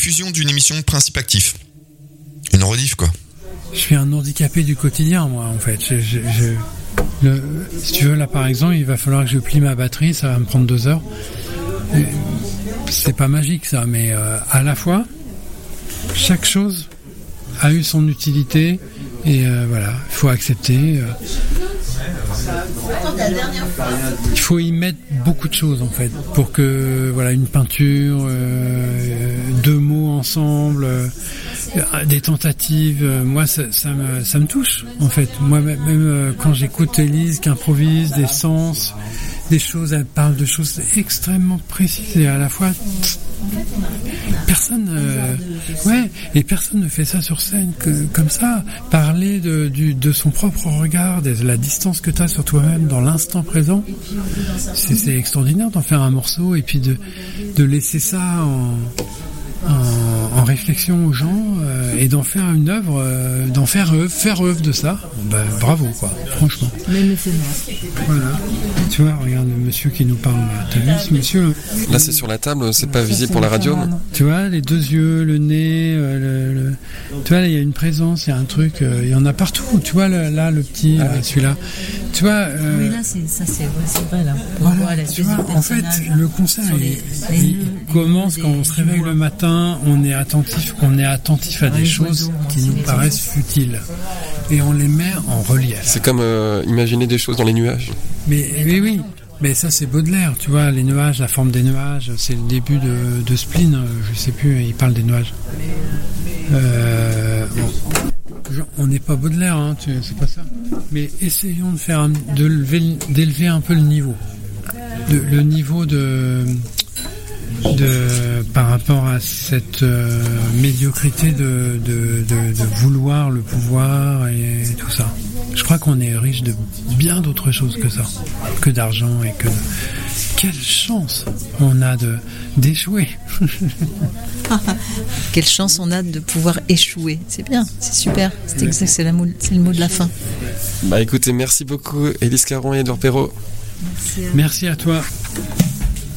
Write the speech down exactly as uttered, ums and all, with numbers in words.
rediffusion d'une émission Principe Actif. Une rediff, quoi. Je suis un handicapé du quotidien, moi, en fait. Je, je, je, le, si tu veux, là, par exemple, il va falloir que je plie ma batterie, ça va me prendre deux heures. Et c'est pas magique, ça, mais euh, à la fois, chaque chose a eu son utilité, et euh, voilà, il faut accepter. Euh, il faut y mettre beaucoup de choses, en fait, pour que, voilà, une peinture, euh, deux mots ensemble... Euh, des tentatives, moi ça, ça me ça me touche en fait. Moi même, même quand j'écoute Élise qui improvise des sens, des choses, elle parle de choses extrêmement précises et à la fois personne euh, ouais et personne ne fait ça sur scène que, comme ça. Parler de du de son propre regard, de la distance que tu as sur toi-même dans l'instant présent, c'est, c'est extraordinaire d'en faire un morceau et puis de de laisser ça en En, en réflexion aux gens euh, et d'en faire une œuvre, euh, d'en faire œuvre, faire œuvre de ça, ben, bravo quoi, franchement. Mais mécénat. Voilà. Tu vois, regarde le monsieur qui nous parle. T'as vu ce monsieur? Là c'est sur la table, c'est pas visible pour la radio. Mais... Tu vois, les deux yeux, le nez, euh, le, le... tu vois, il y a une présence, il y a un truc, euh, il y en a partout. Tu vois, le, là, le petit, ah, euh, celui-là. Tu vois. Euh... Oui, là, c'est, ça, c'est, ouais, c'est vrai là. Voilà, voilà, tu vois, en fait, le concert, il, les, il les, commence les, quand on se réveille le matin. On est attentif, on est attentif à des choses qui nous paraissent futiles et on les met en relief. C'est comme euh, imaginer des choses dans les nuages. Mais oui, oui. Mais ça c'est Baudelaire, tu vois, les nuages, la forme des nuages, c'est le début de, de Spleen, je sais plus, il parle des nuages. Euh, bon. On n'est pas Baudelaire, hein, tu, c'est pas ça. Mais essayons de faire, un, de lever, d'élever un peu le niveau, de, le niveau de. De, par rapport à cette euh, médiocrité de, de, de, de vouloir le pouvoir et tout ça. Je crois qu'on est riche de bien d'autres choses que ça, que d'argent et que... Quelle chance on a de, d'échouer. Quelle chance on a de pouvoir échouer. C'est bien, c'est super. C'est, exact, c'est, la mot, c'est le mot de la fin. Bah écoutez, merci beaucoup Élise Caron et Édouard Perrault. Merci à, merci à toi.